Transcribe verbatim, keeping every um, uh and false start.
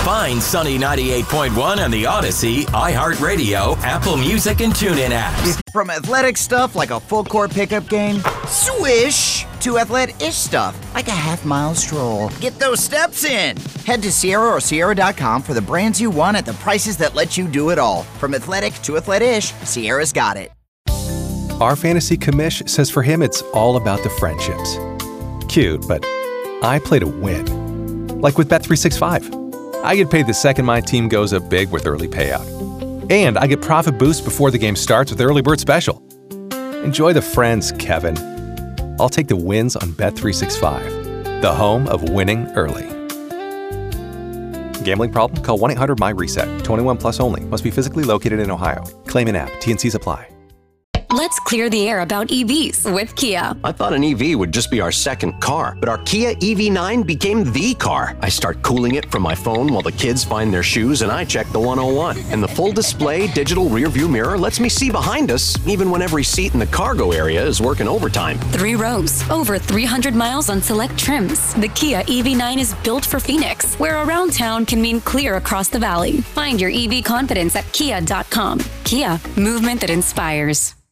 Find Sunny ninety-eight point one on the Odyssey, iHeartRadio, Apple Music, and TuneIn apps. From athletic stuff like a full court pickup game, swish, to athletic-ish stuff like a half mile stroll. Get those steps in. Head to Sierra or Sierra dot com for the brands you want at the prices that let you do it all. From athletic to athletic-ish, Sierra's got it. Our fantasy commish says for him it's all about the friendships. Cute, but I play to win. Like with Bet three sixty-five. I get paid the second my team goes up big with early payout. And I get profit boost before the game starts with Early Bird Special. Enjoy the friends, Kevin. I'll take the wins on Bet three sixty-five, the home of winning early. Gambling problem? Call one eight hundred M Y reset. twenty-one plus only. Must be physically located in Ohio. Claim in app. T N Cs apply. Let's clear the air about E Vs with Kia. I thought an E V would just be our second car, but our Kia E V nine became the car. I start cooling it from my phone while the kids find their shoes, and I check the one oh one. And the full display digital rear view mirror lets me see behind us, even when every seat in the cargo area is working overtime. Three rows, over three hundred miles on select trims. The Kia E V nine is built for Phoenix, where around town can mean clear across the valley. Find your E V confidence at kia dot com. Kia, movement that inspires.